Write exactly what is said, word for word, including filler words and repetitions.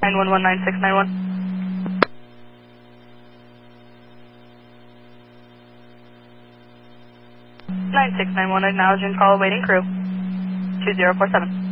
nine one one nine six nine one. nine six nine one, acknowledging call awaiting crew. two zero four seven.